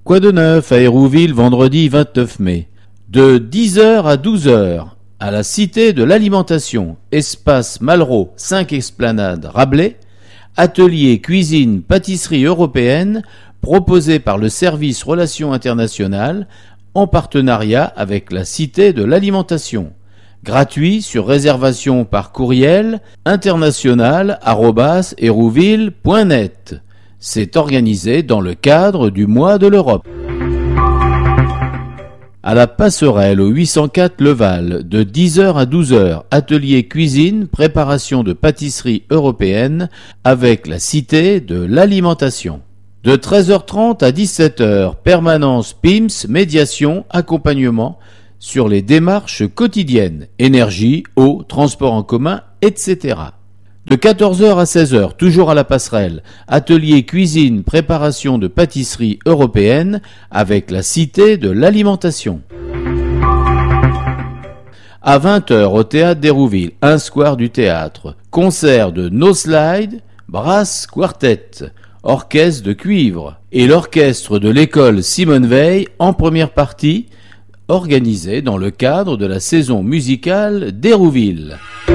Quoi de neuf à Hérouville vendredi 29 mai? De 10h à 12h, à la Cité de l'Alimentation, espace Malraux, 5 esplanades Rabelais, atelier cuisine pâtisserie européenne proposé par le service Relations internationales en partenariat avec la Cité de l'Alimentation. Gratuit sur réservation par courriel international@hérouville.net. C'est organisé dans le cadre du Mois de l'Europe. À la Passerelle au 804 Leval, de 10h à 12h, atelier cuisine, préparation de pâtisserie européenne avec la Cité de l'Alimentation. De 13h30 à 17h, permanence PIMS, médiation, accompagnement sur les démarches quotidiennes, énergie, eau, transport en commun, etc. De 14h à 16h, toujours à la Passerelle, atelier cuisine, préparation de pâtisserie européenne avec la Cité de l'Alimentation. À 20h au Théâtre d'Hérouville, un square du théâtre, concert de No Slide, Brass Quartet, orchestre de cuivre, et l'orchestre de l'école Simone Veil en première partie, organisé dans le cadre de la saison musicale d'Hérouville.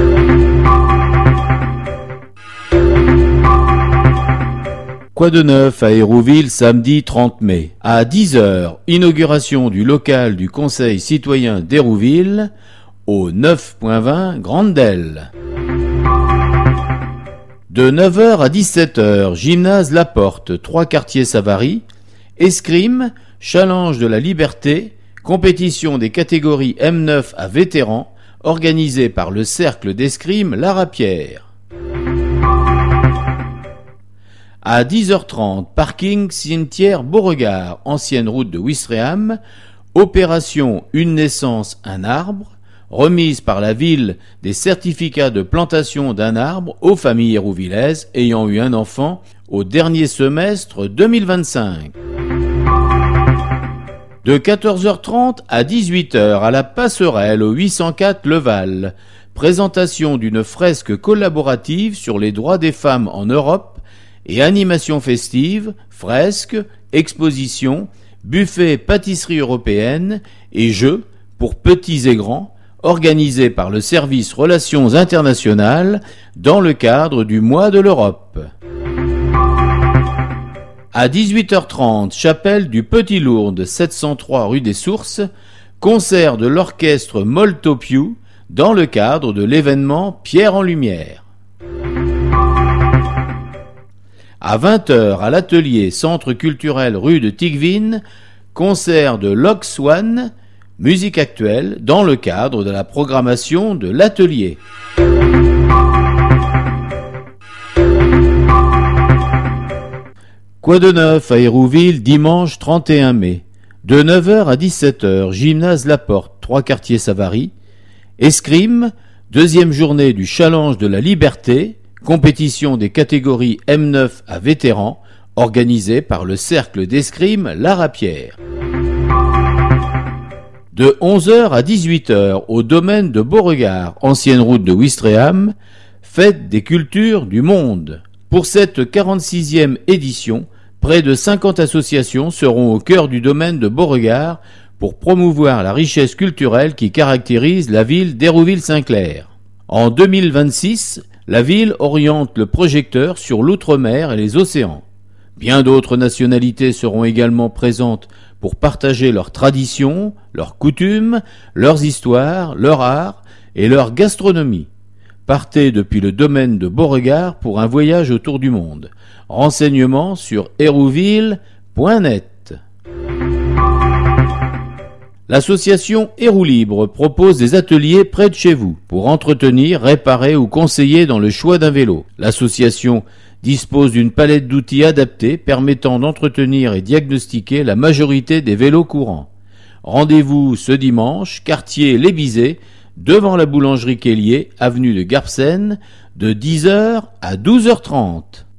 Quoi de neuf à Hérouville samedi 30 mai? À 10h, inauguration du local du Conseil citoyen d'Hérouville au 9.20 Grandelle. De 9h à 17h, gymnase La Porte, 3 quartiers Savary, escrime, challenge de la liberté, compétition des catégories M9 à vétérans, organisée par le cercle d'escrime La Rapierre. À 10h30, parking cimetière Beauregard, ancienne route de Ouistreham, opération Une naissance, un arbre, remise par la ville des certificats de plantation d'un arbre aux familles hérouvillaises ayant eu un enfant au dernier semestre 2025. De 14h30 à 18h à la Passerelle au 804 Leval, présentation d'une fresque collaborative sur les droits des femmes en Europe et animation festive, fresques, expositions, buffet pâtisserie européenne et jeux pour petits et grands, organisés par le service Relations internationales dans le cadre du Mois de l'Europe. À 18h30, chapelle du Petit Lourdes, 703 rue des Sources, concert de l'orchestre Moltopiou dans le cadre de l'événement Pierre en Lumière. À 20h, à l'atelier Centre culturel rue de Tigvin, concert de Lox One, musique actuelle, dans le cadre de la programmation de l'atelier. Quoi de neuf à Hérouville dimanche 31 mai? De 9h à 17h, gymnase La Porte, 3 quartiers Savary, escrime, deuxième journée du challenge de la liberté, compétition des catégories M9 à vétérans, organisée par le cercle d'escrime La Rapierre. De 11h à 18h au domaine de Beauregard, ancienne route de Ouistreham, fête des cultures du monde. Pour cette 46e édition, près de 50 associations seront au cœur du domaine de Beauregard pour promouvoir la richesse culturelle qui caractérise la ville d'Hérouville-Saint-Clair. En 2026, la ville oriente le projecteur sur l'outre-mer et les océans. Bien d'autres nationalités seront également présentes pour partager leurs traditions, leurs coutumes, leurs histoires, leur art et leur gastronomie. Partez depuis le domaine de Beauregard pour un voyage autour du monde. Renseignements sur hérouville.net. L'association Héroux Libre propose des ateliers près de chez vous pour entretenir, réparer ou conseiller dans le choix d'un vélo. L'association dispose d'une palette d'outils adaptés permettant d'entretenir et diagnostiquer la majorité des vélos courants. Rendez-vous ce dimanche, quartier Les Bizets, devant la boulangerie Kellier, avenue de Garbsen, de 10h à 12h30.